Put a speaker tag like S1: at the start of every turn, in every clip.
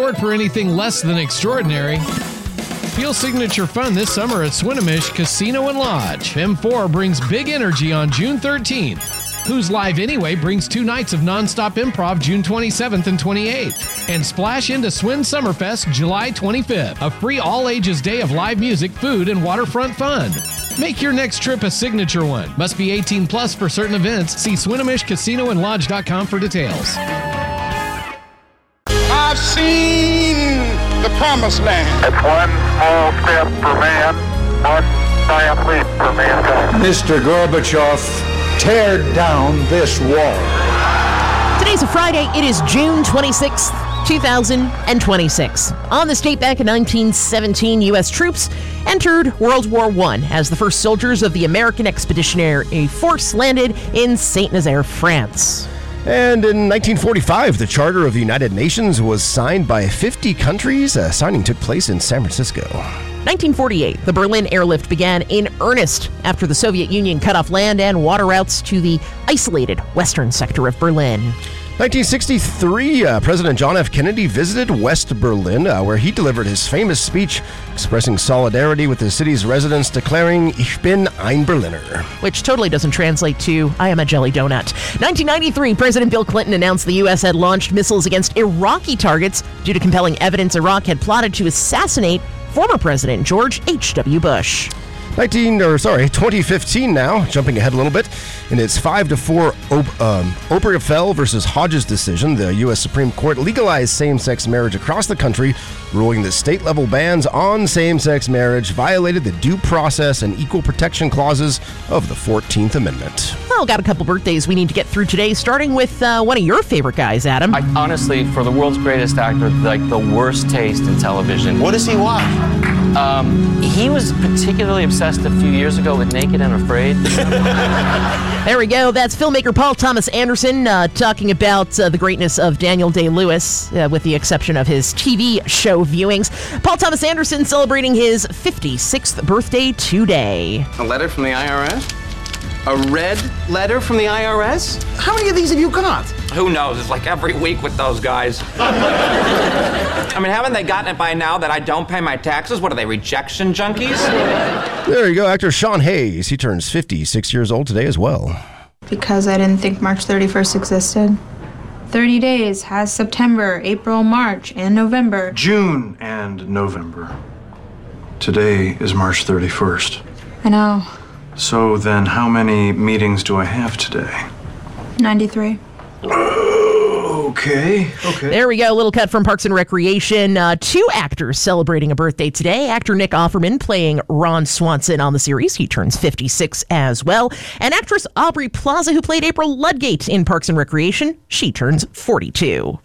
S1: support for anything less than extraordinary. Feel signature fun this summer at Swinomish Casino and Lodge. M4 brings big energy on June 13th. Who's Live Anyway brings 2 nights of nonstop improv June 27th and 28th. And splash into Swin Summerfest July 25th, a free all-ages day of live music, food, and waterfront fun. Make your next trip a signature one. Must be 18 plus for certain events. See SwinomishCasinoandLodge.com for details.
S2: I've seen the promised land.
S3: It's one small step for man, one giant leap for mankind.
S4: Mr. Gorbachev, tear down this wall.
S5: Today's a Friday. It is June 26th, 2026. On this date back in 1917, U.S. troops entered World War I as the first soldiers of the American Expeditionary Force landed in Saint-Nazaire, France.
S6: And in 1945, the Charter of the United Nations was signed by 50 countries. Signing took place in San Francisco.
S5: 1948, the Berlin airlift began in earnest after the Soviet Union cut off land and water routes to the isolated western sector of Berlin.
S6: 1963, President John F. Kennedy visited West Berlin, where he delivered his famous speech expressing solidarity with the city's residents, declaring, "Ich bin ein Berliner,"
S5: which totally doesn't translate to, "I am a jelly donut." 1993, President Bill Clinton announced the U.S. had launched missiles against Iraqi targets due to compelling evidence Iraq had plotted to assassinate former President George H.W. Bush.
S6: 2015 now, jumping ahead a little bit. In its 5-4 Obergefell versus Hodges decision, the U.S. Supreme Court legalized same-sex marriage across the country, ruling that state-level bans on same-sex marriage violated the due process and equal protection clauses of the 14th Amendment.
S5: Well, got a couple birthdays we need to get through today, starting with one of your favorite guys, Adam.
S7: I honestly, for the world's greatest actor, like the worst taste in television.
S2: What does he watch?
S7: He was particularly obsessed a few years ago with Naked and Afraid.
S5: There we go. That's filmmaker Paul Thomas Anderson talking about the greatness of Daniel Day-Lewis, with the exception of his TV show viewings. Paul Thomas Anderson celebrating his 56th birthday today.
S8: A letter from the IRS? A red letter from the IRS? How many of these have you got?
S9: Who knows? It's like every week with those guys. I mean, haven't they gotten it by now that I don't pay my taxes? What are they, rejection junkies?
S6: There you go, actor Sean Hayes. He turns 56 years old today as well.
S10: Because I didn't think March 31st existed. 30 days has September, April, March, and November.
S11: June and November. Today is March 31st.
S10: I know.
S11: So then how many meetings do I have today?
S10: 93.
S11: Okay.
S5: There we go. A little cut from Parks and Recreation. 2 actors celebrating a birthday today. Actor Nick Offerman playing Ron Swanson on the series. He turns 56 as well. And actress Aubrey Plaza, who played April Ludgate in Parks and Recreation, she turns 42.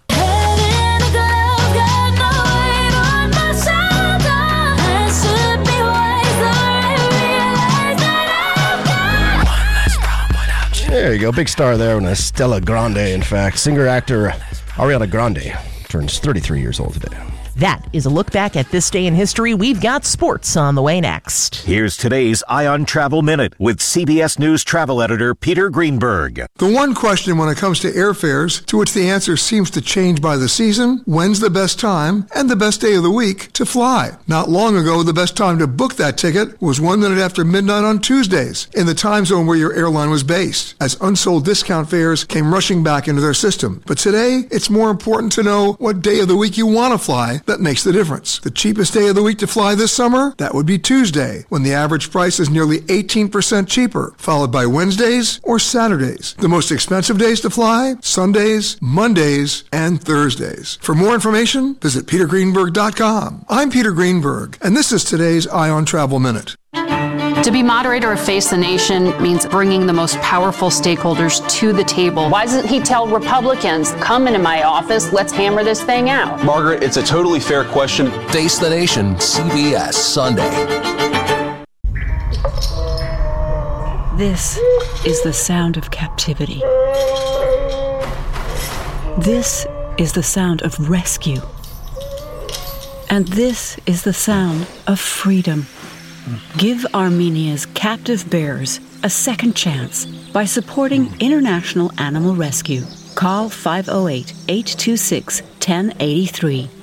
S6: There you go. Big star there, and Stella Grande, in fact. Singer-actor Ariana Grande turns 33 years old today.
S5: That is a look back at this day in history. We've got sports on the way next.
S12: Here's today's Ion Travel Minute with CBS News travel editor Peter Greenberg.
S13: The one question when it comes to airfares, to which the answer seems to change by the season, when's the best time and the best day of the week to fly? Not long ago, the best time to book that ticket was 1 minute after midnight on Tuesdays in the time zone where your airline was based, as unsold discount fares came rushing back into their system. But today, it's more important to know what day of the week you want to fly. That makes the difference. The cheapest day of the week to fly this summer? That would be Tuesday, when the average price is nearly 18% cheaper, followed by Wednesdays or Saturdays. The most expensive days to fly? Sundays, Mondays, and Thursdays. For more information, visit petergreenberg.com. I'm Peter Greenberg, and this is today's Ion Travel Minute.
S14: To be moderator of Face the Nation means bringing the most powerful stakeholders to the table. Why doesn't he tell Republicans, come into my office, let's hammer this thing out?
S15: Margaret, it's a totally fair question.
S16: Face the Nation, CBS, Sunday.
S17: This is the sound of captivity. This is the sound of rescue. And this is the sound of freedom. Give Armenia's captive bears a second chance by supporting International Animal Rescue. Call 508-826-1083.